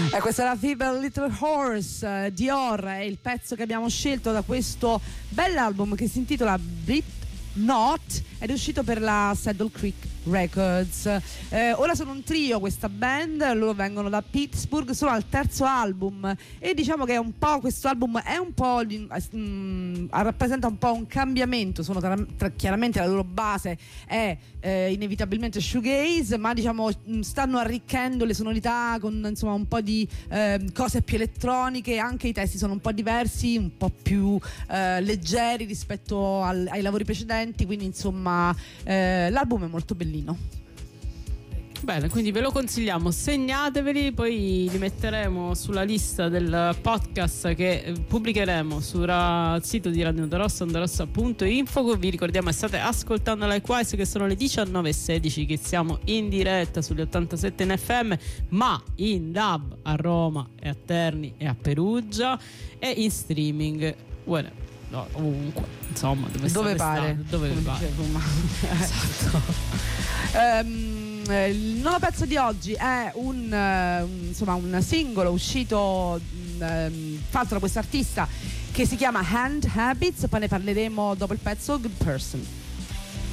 E questa è la Feeble Little Horse, Dior, è il pezzo che abbiamo scelto da questo bell'album che si intitola Beat Not ed è uscito per la Saddle Creek Records. Ora sono un trio questa band, loro vengono da Pittsburgh, sono al terzo album e diciamo che è un po', questo album è un po' rappresenta un po' un cambiamento. Sono chiaramente la loro base è inevitabilmente shoegaze, ma diciamo stanno arricchendo le sonorità con insomma un po' di cose più elettroniche, anche i testi sono un po' diversi, un po' più leggeri rispetto ai lavori precedenti, quindi insomma l'album è molto bellino. Bene, quindi ve lo consigliamo, segnateveli, poi li metteremo sulla lista del podcast che pubblicheremo sul sito di Radio Ondarossa.info. Vi ricordiamo, state ascoltando Likewise, che sono le 19:16, che siamo in diretta sugli 87 in FM, ma in DAB a Roma e a Terni e a Perugia, e in streaming ovunque, insomma, dove pare. Esatto. Il nuovo pezzo di oggi è un singolo uscito fatto da questo artista che si chiama Hand Habits, poi ne parleremo dopo il pezzo Good Person.